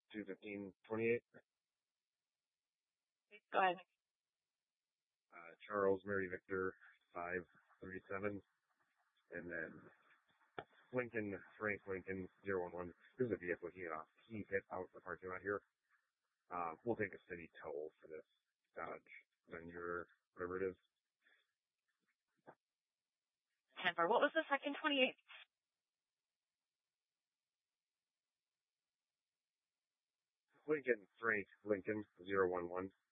21528. Go ahead. Charles Mary Victor 537. And then Lincoln Frank Lincoln 011. There's a vehicle he hit out the parking lot here. We'll take a city toll for this Dodge Avenger, whatever it is. 10-4. What was the second 28? Lincoln Frank Lincoln 011.